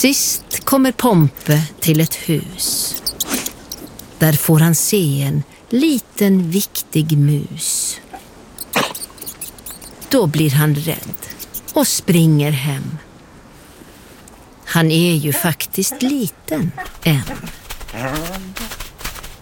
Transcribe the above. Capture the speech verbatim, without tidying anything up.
Sist kommer Pompe till ett hus. Där får han se en liten viktig mus. Då blir han rädd och springer hem. Han är ju faktiskt liten än.